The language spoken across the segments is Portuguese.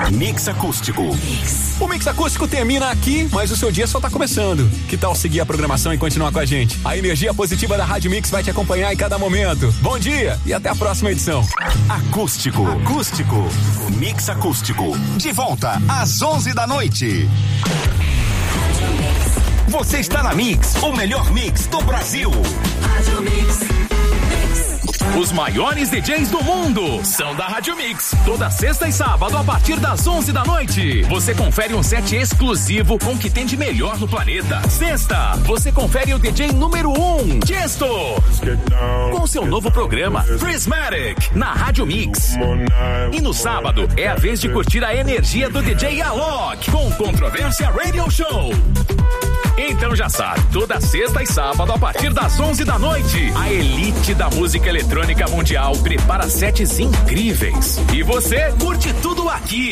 Mix Acústico. O Mix Acústico termina aqui, mas o seu dia só tá começando. Que tal seguir a programação e continuar com a gente? A energia positiva da Rádio Mix vai te acompanhar em cada momento. Bom dia e até a próxima edição. Acústico. Mix Acústico. De volta às 11 da noite. Você está na Mix, o melhor mix do Brasil. Rádio Mix. Os maiores DJs do mundo são da Rádio Mix. Toda sexta e sábado, a partir das 11 da noite, você confere um set exclusivo com o que tem de melhor no planeta. Sexta, você confere o DJ número 1, Tiesto, com seu novo programa, Prismatic, na Rádio Mix. E no sábado, é a vez de curtir a energia do DJ Alok, com Controvérsia Radio Show. Então já sabe, toda sexta e sábado, a partir das 11 da noite, a elite da música eletrônica mundial prepara sets incríveis. E você curte tudo aqui.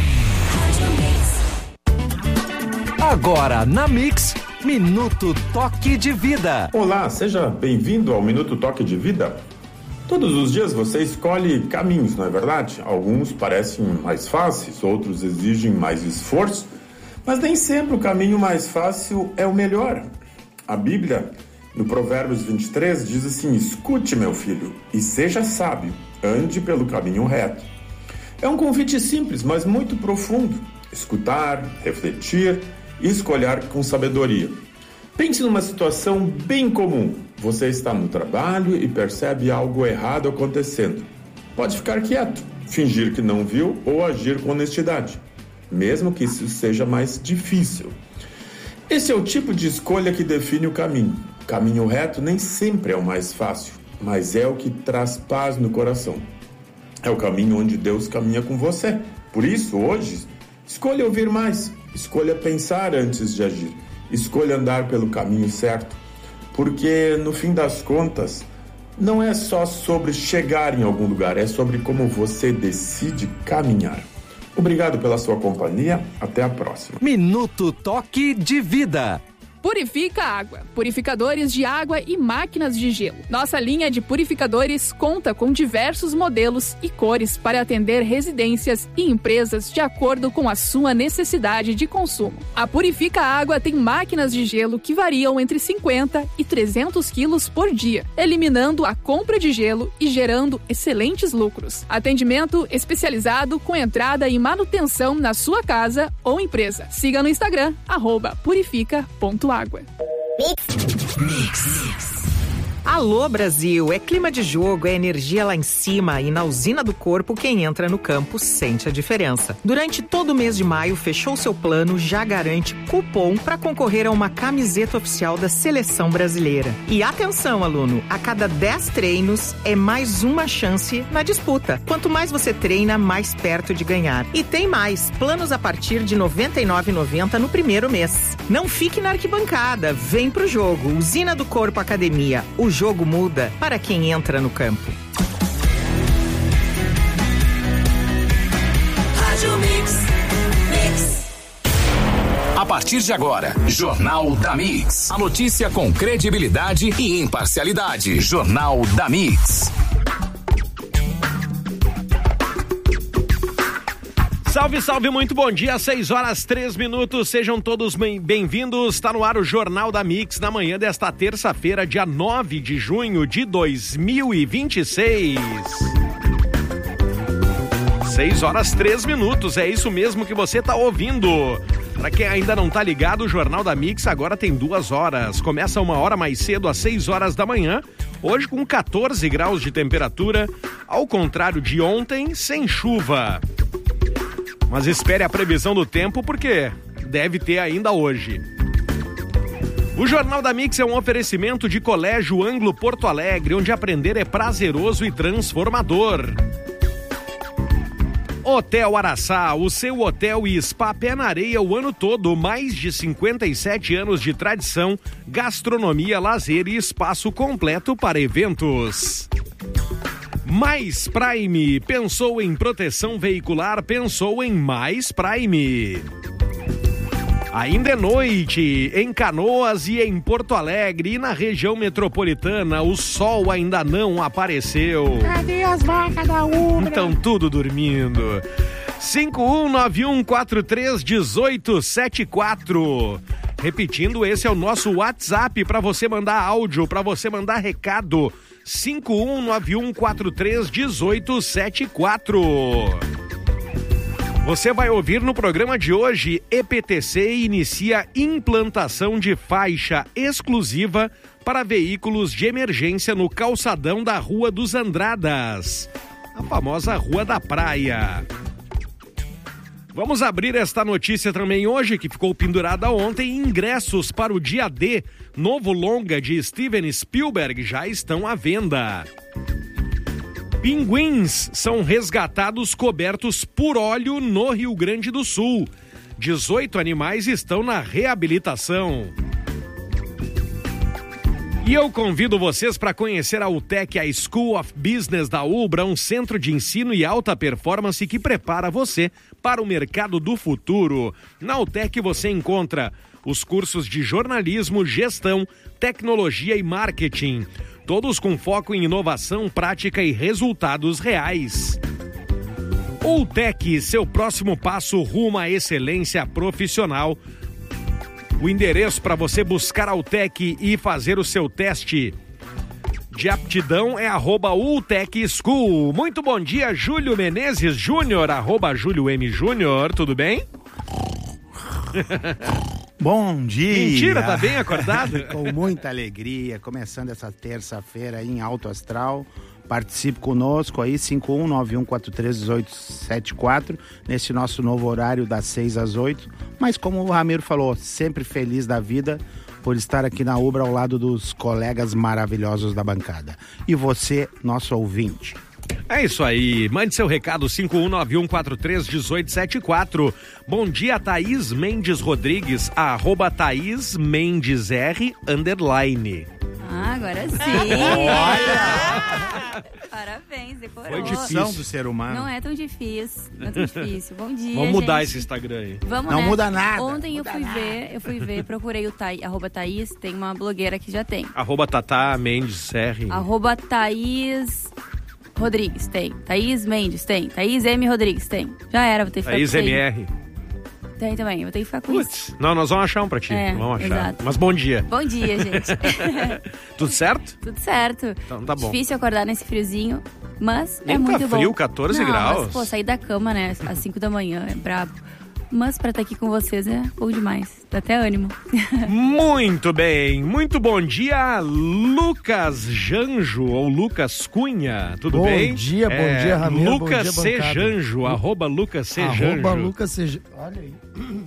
Agora na Mix, Minuto Toque de Vida. Olá, seja bem-vindo ao Minuto Toque de Vida. Todos os dias você escolhe caminhos, não é verdade? Alguns parecem mais fáceis, outros exigem mais esforço. Mas nem sempre o caminho mais fácil é o melhor. A Bíblia, no Provérbios 23, diz assim: escute, meu filho, e seja sábio, ande pelo caminho reto. É um convite simples, mas muito profundo. Escutar, refletir e escolher com sabedoria. Pense numa situação bem comum. Você está no trabalho e percebe algo errado acontecendo. Pode ficar quieto, fingir que não viu ou agir com honestidade, mesmo que isso seja mais difícil. Esse é o tipo de escolha que define o caminho. O caminho reto nem sempre é o mais fácil, mas é o que traz paz no coração. É o caminho onde Deus caminha com você. Por isso, hoje, escolha ouvir mais, escolha pensar antes de agir, escolha andar pelo caminho certo, porque, no fim das contas, não é só sobre chegar em algum lugar, é sobre como você decide caminhar. Obrigado pela sua companhia. Até a próxima. Minuto Toque de Vida. Purifica Água. Purificadores de água e máquinas de gelo. Nossa linha de purificadores conta com diversos modelos e cores para atender residências e empresas de acordo com a sua necessidade de consumo. A Purifica Água tem máquinas de gelo que variam entre 50 e 300 quilos por dia, eliminando a compra de gelo e gerando excelentes lucros. Atendimento especializado com entrada e manutenção na sua casa ou empresa. Siga no Instagram, @purifica.água. Mix. Alô, Brasil! É clima de jogo, é energia lá em cima e na usina do corpo quem entra no campo sente a diferença. Durante todo o mês de maio, fechou seu plano, já garante cupom para concorrer a uma camiseta oficial da Seleção Brasileira. E atenção, aluno! A cada 10 treinos é mais uma chance na disputa. Quanto mais você treina, mais perto de ganhar. E tem mais! Planos a partir de R$ 99,90 no primeiro mês. Não fique na arquibancada, vem pro jogo. Usina do Corpo Academia. O jogo muda para quem entra no campo. Rádio Mix. A partir de agora, Jornal da Mix. A notícia com credibilidade e imparcialidade. Jornal da Mix. Salve, salve, muito bom dia, 6h03, sejam todos bem-vindos, está no ar o Jornal da Mix, na manhã desta terça-feira, dia 9 de junho de 2026. 6h03, é isso mesmo que você está ouvindo. Para quem ainda não tá ligado, o Jornal da Mix agora tem 2 horas, começa 1 hora mais cedo, às 6 horas da manhã, hoje com 14 graus de temperatura, ao contrário de ontem, sem chuva. Mas espere a previsão do tempo, porque deve ter ainda hoje. O Jornal da Mix é um oferecimento de Colégio Anglo Porto Alegre, onde aprender é prazeroso e transformador. Hotel Araçá, o seu hotel e spa pé na areia o ano todo, mais de 57 anos de tradição, gastronomia, lazer e espaço completo para eventos. Mais Prime, pensou em proteção veicular, pensou em Mais Prime. Ainda é noite, em Canoas e em Porto Alegre e na região metropolitana, o sol ainda não apareceu. Cadê as vacas da Ubra? Estão tudo dormindo. 5191431874. Repetindo, esse é o nosso WhatsApp para você mandar áudio, para você mandar recado. 5191431874. Você vai ouvir no programa de hoje, EPTC inicia implantação de faixa exclusiva para veículos de emergência no calçadão da Rua dos Andradas, a famosa Rua da Praia. Vamos abrir esta notícia também hoje, que ficou pendurada ontem. Ingressos para o Dia D, novo longa de Steven Spielberg, já estão à venda. Pinguins são resgatados cobertos por óleo no Rio Grande do Sul. 18 animais estão na reabilitação. E eu convido vocês para conhecer a UTEC, a School of Business da Ubra, um centro de ensino e alta performance que prepara você para o mercado do futuro. Na UTEC você encontra os cursos de jornalismo, gestão, tecnologia e marketing, todos com foco em inovação, prática e resultados reais. UTEC, seu próximo passo rumo à excelência profissional. O endereço para você buscar a UTEC e fazer o seu teste de aptidão é @UTEC School. Muito bom dia, Júlio Menezes Júnior, @JúlioM Júnior, tudo bem? Bom dia! Mentira, tá bem acordado? Com muita alegria, começando essa terça-feira aí em Alto Astral. Participe conosco aí, 5191431874, nesse nosso novo horário das 6 às 8. Mas como o Ramiro falou, sempre feliz da vida por estar aqui na Ubra ao lado dos colegas maravilhosos da bancada. E você, nosso ouvinte. É isso aí, mande seu recado, 5191431874. Bom dia, Thaís Mendes Rodrigues, @ThaísMendesR_. Agora sim. Olha! Parabéns, decorou. Foi difícil do ser humano. Não é tão difícil, não é tão difícil. Bom dia, Vamos mudar gente. esse Instagram aí. Vamos, não né? muda nada. Ontem eu fui ver, procurei o @Thaís, tem uma blogueira que já tem. @Tatá Mendes R. @Thaís Rodrigues tem. Thaís Mendes tem. Thaís M Rodrigues tem. Já era, vou ter que ficar Thaís com isso aí. MR. Tem também, vou ter que ficar com isso. Não, nós vamos achar um pra ti. É, vamos achar. exato. Mas bom dia. Bom dia, gente. Tudo certo? Tudo certo. Então tá bom. Difícil acordar nesse friozinho, mas Nem é tá muito bom. frio, 14 Não, graus. Mas, pô, sair da cama, né, às 5 da manhã é brabo. Mas pra estar aqui com vocês é bom demais. Dá até ânimo. Muito bem. Muito bom dia, Lucas Janjo ou Lucas Cunha. Tudo bem? Bom dia, Ramiro. Lucas bom dia, C. Janjo, @Lucas C. @Lucas Janjo. C. Janjo. Olha aí.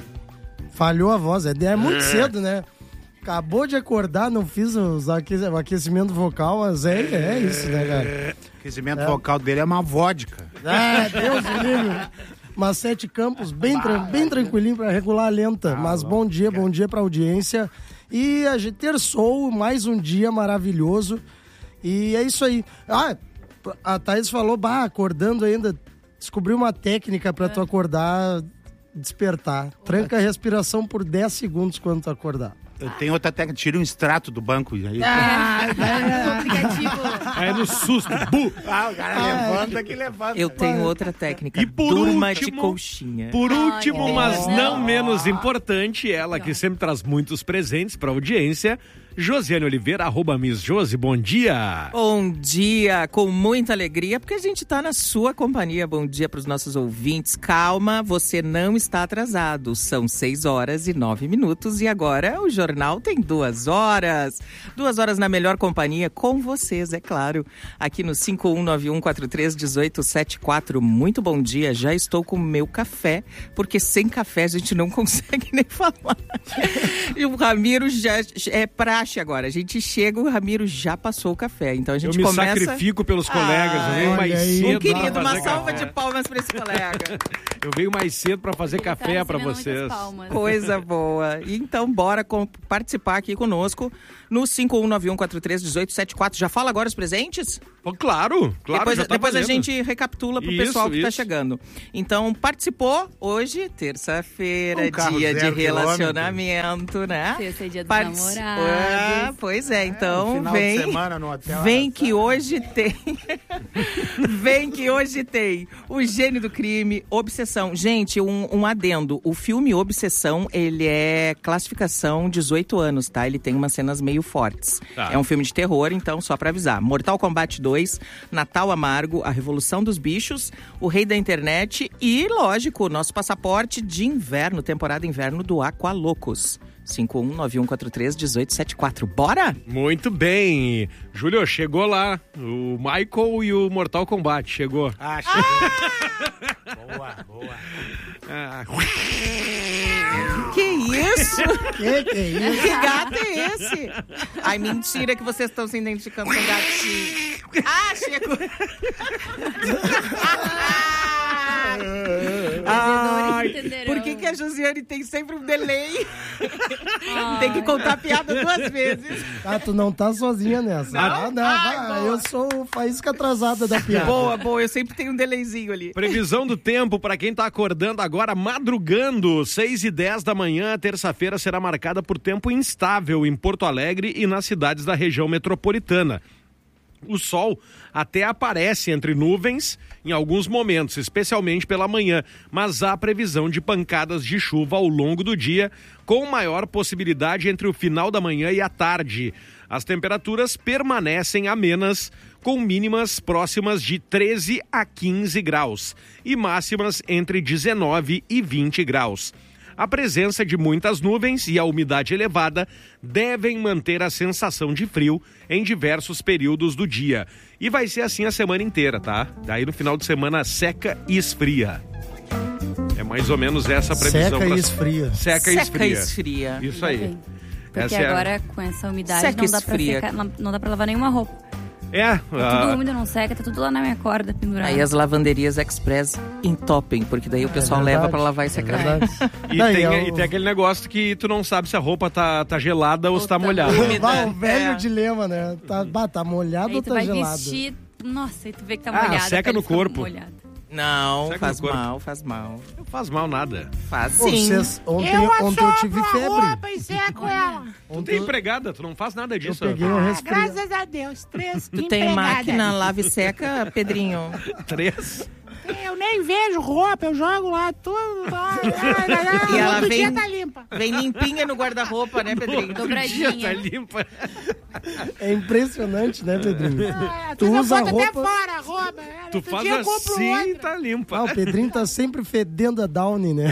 Falhou a voz. É muito cedo, né? Acabou de acordar, não fiz o aquecimento vocal, mas é isso, né, cara? O aquecimento vocal dele é uma vodka. Deus me livre. Mas 7 campos, bem tranquilinho pra regular a lenta. Mas bom dia pra audiência. E a gente terçou mais um dia maravilhoso. E é isso aí. A Thaís falou, acordando ainda, descobriu uma técnica pra tu acordar, despertar. Tranca a respiração por 10 segundos quando tu acordar. Eu tenho outra técnica, tira um extrato do banco. Aí. No aplicativo. É no susto. Bu. O cara levanta que levanta. Eu tenho outra técnica, E por durma último- de colchinha. Por último, mas Deus. não menos importante, ela que sempre traz muitos presentes pra audiência, Josiane Oliveira, @Miss Josi, bom dia. Bom dia, com muita alegria, porque a gente tá na sua companhia. Bom dia para os nossos ouvintes. Calma, você não está atrasado. São 6 horas e 9 minutos e agora o jornal tem 2 horas. 2 horas na melhor companhia com vocês, é claro. Aqui no 5191431874. Muito bom dia, já estou com o meu café, porque sem café a gente não consegue nem falar. E o Ramiro já é praxe agora. A gente chega, o Ramiro já passou o café. Então a gente Eu me começa... sacrifico pelos colegas, eu venho mais olha aí. cedo. Querido, pra uma fazer salva café. de palmas para esse colega. Eu venho mais cedo pra fazer café pra recebendo vocês. muitas palmas. Coisa boa. Então, bora participar aqui conosco no 5191431874. Já fala agora os presentes? Claro. Depois a gente recapitula pro pessoal que tá chegando. Então, participou hoje, terça-feira, dia de relacionamento, né? Terça é dia dos namorados. Pois é, então final vem. de semana no hotel. Vem que hoje tem. Vem que hoje tem o Gênio do Crime, Obsessão. Gente, um adendo. O filme Obsessão, ele é classificação 18 anos, tá? Ele tem umas cenas meio fortes. Tá. É um filme de terror, então só pra avisar. Mortal Kombat 2, Natal Amargo, A Revolução dos Bichos, O Rei da Internet e, lógico, o nosso passaporte de inverno, temporada inverno do Aqualocos. 5191431874. Bora? Muito bem. Júlio, chegou lá. O Michael e o Mortal Kombat. Chegou. Chegou. Boa. Que isso? Que é isso? Que gato é esse? Ai, mentira que vocês estão se identificando com gatinho. Chegou. Por que a Josiane tem sempre um delay? Tem que contar a piada 2 vezes. Tu não tá sozinha nessa. Eu sou faísca atrasada da piada. Boa, eu sempre tenho um delayzinho ali. Previsão do tempo para quem tá acordando agora, madrugando, 6h10 da manhã, terça-feira será marcada por tempo instável em Porto Alegre e nas cidades da região metropolitana. O sol até aparece entre nuvens em alguns momentos, especialmente pela manhã, mas há previsão de pancadas de chuva ao longo do dia, com maior possibilidade entre o final da manhã e a tarde. As temperaturas permanecem amenas, com mínimas próximas de 13 a 15 graus e máximas entre 19 e 20 graus. A presença de muitas nuvens e a umidade elevada devem manter a sensação de frio em diversos períodos do dia. E vai ser assim a semana inteira, tá? Daí no final de semana seca e esfria. É mais ou menos essa a previsão. Seca e esfria. Seca e esfria. Esfria. Isso aí. Porque agora com essa umidade não dá pra lavar nenhuma roupa. Tá tudo úmido, não seca, tá tudo lá na minha corda pendurado. Aí as lavanderias express entopem, porque daí o pessoal leva pra lavar e secar. E tem aquele negócio que tu não sabe se a roupa tá gelada ou se tá molhada. O velho dilema, né? Tá molhado ou tá gelado? Aí tu vai vestir, nossa, aí tu vê que tá molhado. Seca no corpo. Não, seca faz mal, faz mal. Não faz mal nada. Faz sim. Ontem eu tive febre. Roupa e seco ela. Tu tem empregada, tu não faz nada disso. Eu peguei um resfriado. Graças a Deus, 3 Tu tem máquina lava e seca, Pedrinho? 3? Eu nem vejo roupa, eu jogo lá tudo. E ela vem, tá limpa. Vem limpinha no guarda-roupa, né, Pedrinho? Dobradinha. Tá limpa. É impressionante, né, Pedrinho? Tu usa roupa até fora a roupa. Tu faz assim e tá limpa. O Pedrinho tá sempre fedendo a Downy, né?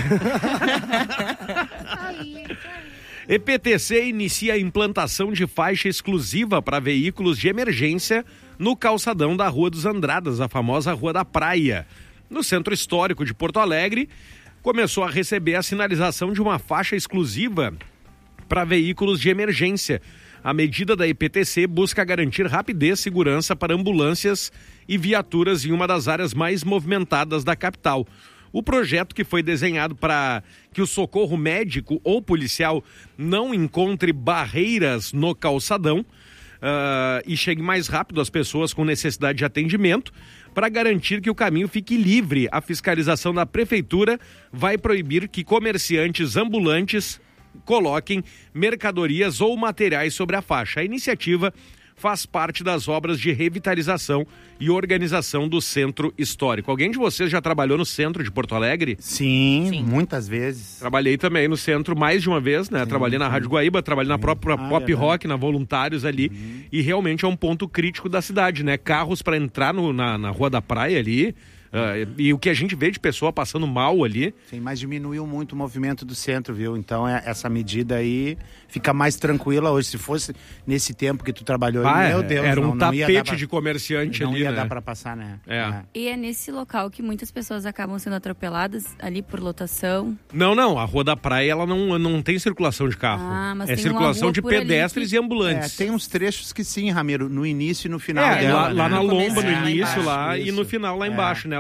EPTC inicia a implantação de faixa exclusiva para veículos de emergência no calçadão da Rua dos Andradas, a famosa Rua da Praia. No centro histórico de Porto Alegre, começou a receber a sinalização de uma faixa exclusiva para veículos de emergência. A medida da EPTC busca garantir rapidez e segurança para ambulâncias e viaturas em uma das áreas mais movimentadas da capital. O projeto, que foi desenhado para que o socorro médico ou policial não encontre barreiras no calçadão e chegue mais rápido às pessoas com necessidade de atendimento, para garantir que o caminho fique livre. A fiscalização da prefeitura vai proibir que comerciantes ambulantes coloquem mercadorias ou materiais sobre a faixa. A iniciativa faz parte das obras de revitalização e organização do centro histórico. Alguém de vocês já trabalhou no centro de Porto Alegre? Sim. Muitas vezes. Trabalhei também no centro mais de uma vez, né? Sim, trabalhei na Rádio Guaíba, trabalhei na própria Pop Rock, na Voluntários ali, e realmente é um ponto crítico da cidade, né? Carros para entrar na Rua da Praia ali, e o que a gente vê de pessoa passando mal ali. Sim, mas diminuiu muito o movimento do centro, viu? Então essa medida aí fica mais tranquila hoje. Se fosse nesse tempo que tu trabalhou, meu Deus, era um tapete de comerciante ali, né? Não ia dar pra passar, né? E é nesse local que muitas pessoas acabam sendo atropeladas, ali por lotação. Não, a Rua da Praia, ela não tem circulação de carro. Mas é circulação de pedestres e ambulantes. Tem uns trechos que sim, Ramiro, no início e no final dela. Lá na Lomba, no início embaixo, lá, e no final lá embaixo, né?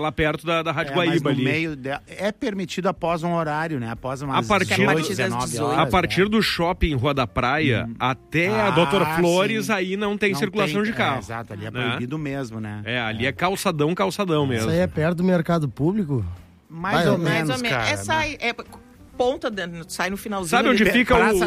lá perto da Rádio Guaíba ali. Meio é permitido após um horário, né? Após umas 19 horas. A partir do shopping Rua da Praia até a Doutor Flores, aí não tem circulação de carro. Exato, ali é proibido mesmo, né? Ali é calçadão mesmo. Isso aí é perto do mercado público? Mais ou menos, cara. Ponta, sai no finalzinho. Sabe onde fica